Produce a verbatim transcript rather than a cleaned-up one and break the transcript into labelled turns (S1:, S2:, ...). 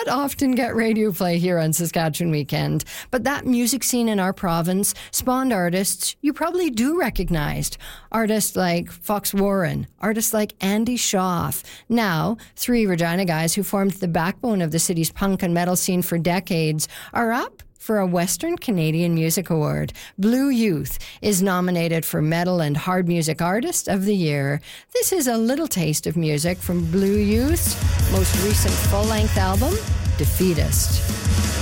S1: not often get radio play here on Saskatchewan Weekend, but that music scene in our province spawned artists you probably do recognize. Artists like Fox Warren, artists like Andy Schaaf. Now, three Regina guys who formed the backbone of the city's punk and metal scene for decades are up for a Western Canadian Music Award. Blue Youth is nominated for Metal and Hard Music Artist of the Year. This is a little taste of music from Blue Youth's most recent full-length album, Defeatist.